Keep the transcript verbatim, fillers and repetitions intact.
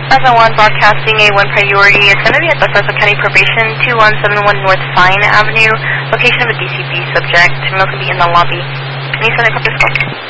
Plaza one Broadcasting, A one priority. It's going to be at the Fresno County Probation, two one seven one North Fine Avenue. Location of a D C B subject. Male can be in the lobby. Any further copies?